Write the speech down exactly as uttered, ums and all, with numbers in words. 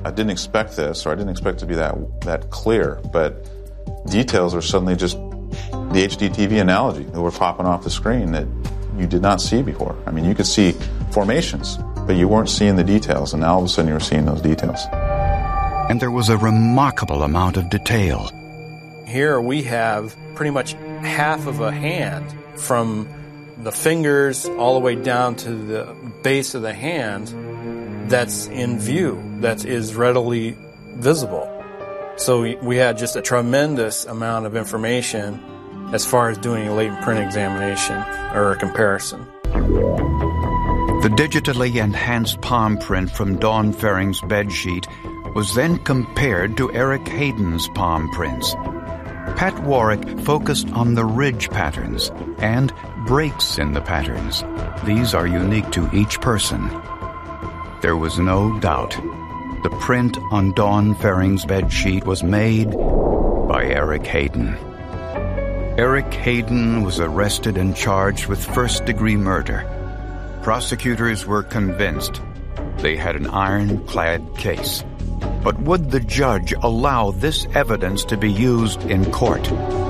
I didn't expect this, or I didn't expect it to be that that clear, but details are suddenly just the H D T V analogy that were popping off the screen that you did not see before. I mean, you could see formations, but you weren't seeing the details, and now all of a sudden you were seeing those details. And there was a remarkable amount of detail. Here we have pretty much half of a hand, from the fingers all the way down to the base of the hand, that's in view, that is readily visible. So we had just a tremendous amount of information as far as doing a latent print examination or a comparison. The digitally enhanced palm print from Dawn Fering's bedsheet was then compared to Eric Hayden's palm prints. Pat Warwick focused on the ridge patterns and breaks in the patterns. These are unique to each person. There was no doubt. The print on Dawn Fering's bedsheet was made by Eric Hayden. Eric Hayden was arrested and charged with first-degree murder. Prosecutors were convinced they had an ironclad case. But would the judge allow this evidence to be used in court?